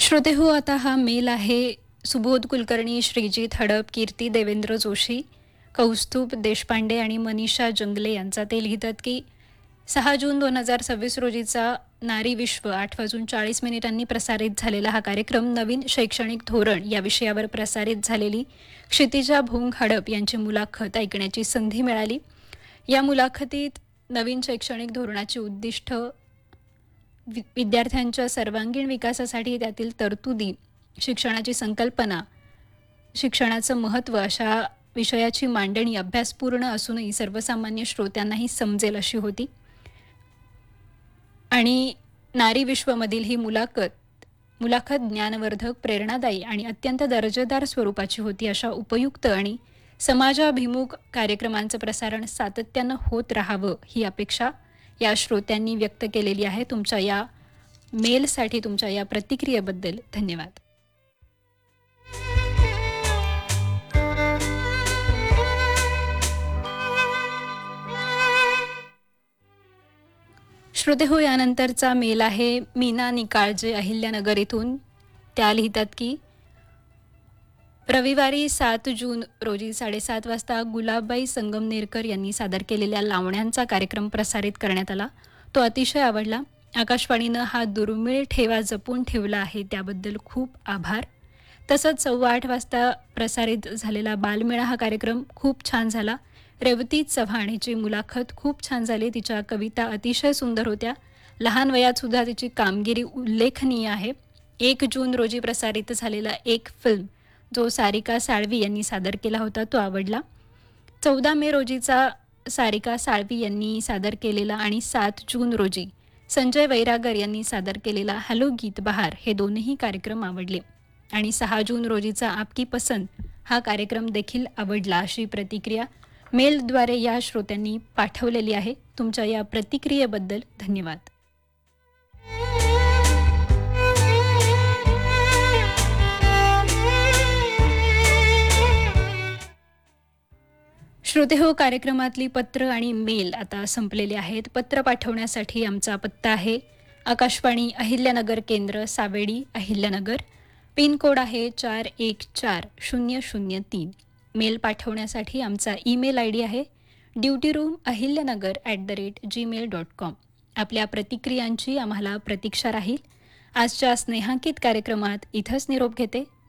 श्रोते हो, आता हा मेल आहे सुबोध कुलकर्णी, श्रीजित हडप, कीर्ती देवेंद्र जोशी, कौस्तुभ देशपांडे आणि मनीषा जंगले यांचा. ते लिहितात की 6 जून 2026 रोजीचा नारी विश्व 8 वाजून 40 मिनिटांनी प्रसारित झालेला हा कार्यक्रम नवीन शैक्षणिक धोरण या विषयावर प्रसारित झालेली क्षितिजा भोंग हडप यांची मुलाखत ऐकण्याची संधी मिळाली. या मुलाखतीत नवीन शैक्षणिक धोरणाची उद्दिष्ट, विद्यार्थ्यांच्या सर्वांगीण विकासासाठी त्यातील तरतुदी, शिक्षणाची संकल्पना, शिक्षणाचं महत्त्व अशा विषयाची मांडणी अभ्यासपूर्ण असूनही सर्वसामान्य श्रोत्यांनाही समजेल अशी होती. आणि नारी विश्वमधील ही मुलाखत ज्ञानवर्धक, प्रेरणादायी आणि अत्यंत दर्जेदार स्वरूपाची होती. अशा उपयुक्त आणि समाजाभिमुख कार्यक्रमांचं प्रसारण सातत्यानं होत राहावं ही अपेक्षा या श्रोत्यांनी व्यक्त केलेली आहे. तुमच्या या मेलसाठी, तुमच्या या प्रतिक्रियेबद्दल धन्यवाद. श्रोते हो, यानंतरचा मेल आहे मीना निकाळजे, अहिल्यानगर इथून. त्या लिहितात की रविवारी 7 जून रोजी 7:30 वाजता गुलाबबाई संगमनेरकर यांनी सादर केलेल्या लावण्यांचा कार्यक्रम प्रसारित करण्यात आला. तो अतिशय आवडला. आकाशवाणीनं हा दुर्मिळ ठेवा जपून ठेवला आहे, त्याबद्दल खूप आभार. तसंच 8:15 वाजता प्रसारित झालेला बालमेळा हा कार्यक्रम खूप छान झाला. रेवती चव्हाण हिची मुलाखत खूप छान झाली. तिच्या कविता अतिशय सुंदर होत्या. लहान वयात सुद्धा तिची कामगिरी उल्लेखनीय आहे. 1 जून रोजी प्रसारित झालेला एक फिल्म जो सारिका साळवी यांनी सादर केला होता तो आवडला. 14 मे रोजीचा सारिका साळवी यांनी सादर केलेला आणि 7 जून रोजी संजय वैरागर यांनी सादर केलेला हॅलो गीत बहार हे दोनही कार्यक्रम आवडले. आणि 6 जून रोजीचा आपकी पसंत हा कार्यक्रम देखील आवडला अशी प्रतिक्रिया मेलद्वारे या श्रोत्यांनी पाठवलेली आहे. तुमच्या या प्रतिक्रियेबद्दल धन्यवाद. श्रोते हो, कार्यक्रमातली पत्र आणि मेल आता संपलेले आहेत. पत्र पाठवण्यासाठी आमचा पत्ता आहे आकाशवाणी अहिल्यानगर केंद्र, सावेडी, अहिल्यानगर. पिनकोड आहे 414003. मेल पाठवण्यासाठी आमचा ईमेल ID आहे dutyroomahilyanagар@gmail.com. आपल्या प्रतिक्रियांची आम्हाला प्रतीक्षा राहील. आजच्या स्नेहांकित कार्यक्रमात इथंच निरोप घेते.